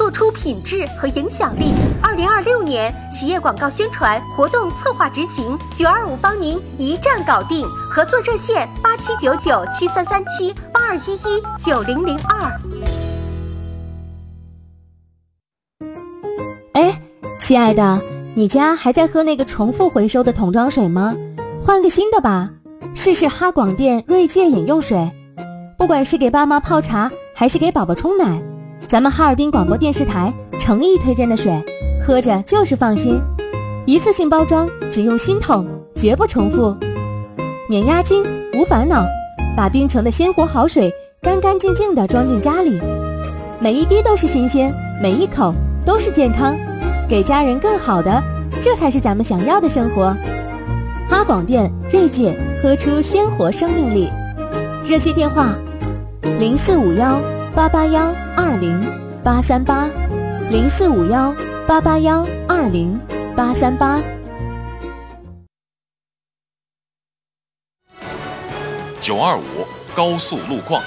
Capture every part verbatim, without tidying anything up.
露出品质和影响力。二零二六年企业广告宣传活动策划执行，九二五帮您一站搞定。合作热线八七九九七三三七八二一一九零零二。 哎，亲爱的，你家还在喝那个重复回收的桶装水吗？换个新的吧，试试哈广电锐界饮用水。不管是给爸妈泡茶，还是给宝宝冲奶，咱们哈尔滨广播电视台诚意推荐的水，喝着就是放心。一次性包装，只用新桶，绝不重复。免押金，无烦恼，把冰城的鲜活好水干干净净地装进家里，每一滴都是新鲜，每一口都是健康，给家人更好的，这才是咱们想要的生活。哈广电锐界，喝出鲜活生命力。热线电话零四五幺八八幺二零八三八，零四五幺八八幺二零八三八。 九二五高速路况。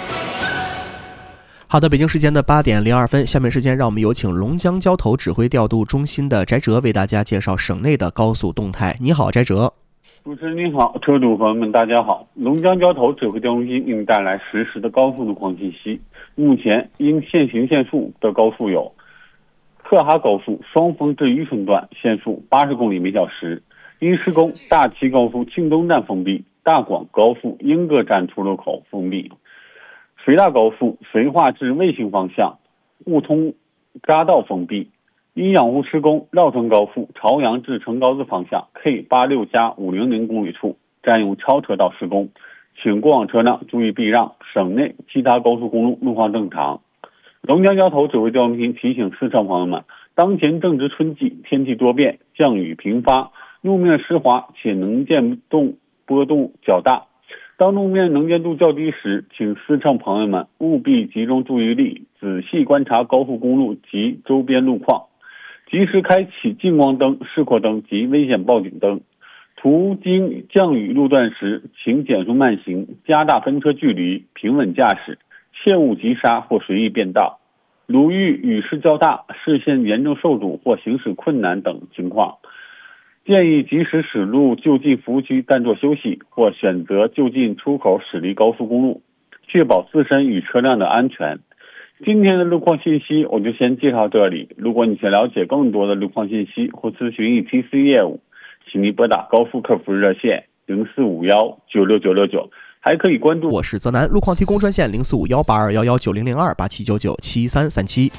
好的，北京时间的八点零二分，下面时间让我们有请龙江交投指挥调度中心的翟哲为大家介绍省内的高速动态。你好，翟哲。 主持人您好，车主朋友们大家好，龙江交投指挥调度中心给您带来实时的高速路况信息。目前应限行限速的高速有特哈高速双峰至渔村段限速八十公里每小时，因施工大齐高速庆东站封闭，大广高速英各站出入口封闭，绥大高速绥化至卫星方向雾通匝道封闭，因养护施工绕城高速朝阳至成高子方向 K 八六加五零零 公里处占用超车道施工，请过往车辆注意避让，省内其他高速公路路况正常。龙江交投指挥调度中心提醒市场朋友们，当前正值春季，天气多变，降雨频发，路面湿滑且能见度波动较大。当路面能见度较低时，请司乘朋友们务必集中注意力，仔细观察高速公路及周边路况，及时开启近光灯、示廓灯及危险报警灯。途经降雨路段时，请减速慢行，加大分车距离，平稳驾驶，切勿急刹或随意变道。如遇雨势较大、视线严重受阻或行驶困难等情况，建议及时驶入就近服务区暂作休息，或选择就近出口驶离高速公路，确保自身与车辆的安全。今天的路况信息我就先介绍这里，如果你想了解更多的路况信息或咨询 E T C 业务，请你拨打高速客服热线零四五幺九六九六九，还可以关注我是泽南路况提供专线零四五幺八二幺幺九零零二八七九九七三三七。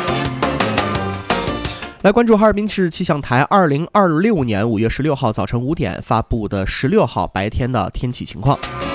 来关注哈尔滨市气象台二零二六年五月十六号早晨五点发布的十六号白天的天气情况。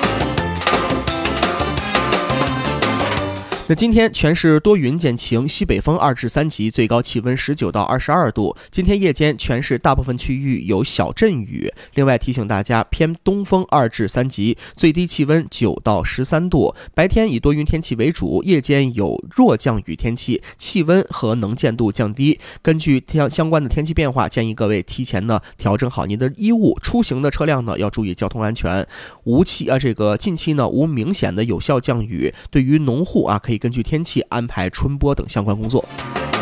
那今天全市多云见晴，西北风二至三级，最高气温十九到二十二度。今天夜间全市大部分区域有小阵雨。另外提醒大家，偏东风二至三级，最低气温九到十三度。白天以多云天气为主，夜间有弱降雨天气，气温和能见度降低。根据相关的天气变化，建议各位提前呢调整好您的衣物，出行的车辆呢要注意交通安全。无期啊，这个近期呢无明显的有效降雨，对于农户啊可以根据天气安排春播等相关工作。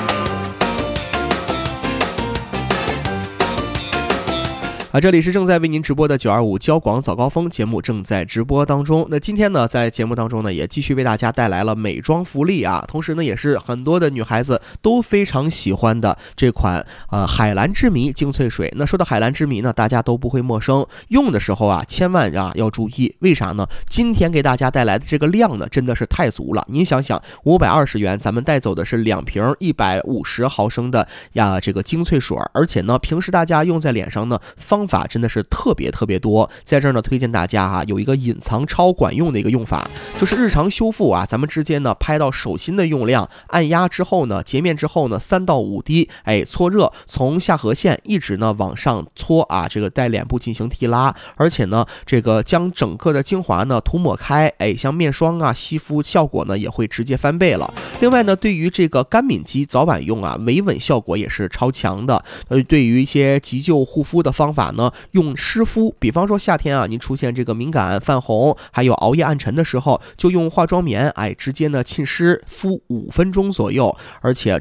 啊，这里是正在为您直播的九二五交广早高峰节目正在直播当中。那今天呢，在节目当中呢，也继续为大家带来了美妆福利啊，同时呢，也是很多的女孩子都非常喜欢的这款呃海蓝之谜精粹水。那说到海蓝之谜呢，大家都不会陌生，用的时候啊，千万啊要注意，为啥呢？今天给大家带来的这个量呢，真的是太足了。您想想，五百二十元，咱们带走的是两瓶一百五十毫升的呀这个精粹水，而且呢，平时大家用在脸上呢，方法真的是特别特别多。在这儿呢，推荐大家啊有一个隐藏超管用的一个用法，就是日常修复啊，咱们直接呢拍到手心的用量，按压之后呢，洁面之后呢，三到五滴，哎，搓热，从下颌线一直呢往上搓啊，这个在脸部进行提拉，而且呢，这个将整个的精华呢涂抹开，哎，像面霜啊，吸肤效果呢也会直接翻倍了。另外呢，对于这个干敏肌早晚用啊，维稳效果也是超强的。呃，对于一些急救护肤的方法呢，用湿敷，比方说夏天啊，您出现这个敏感、泛红，还有熬夜暗沉的时候，就用化妆棉，哎，直接呢浸湿敷五分钟左右，而且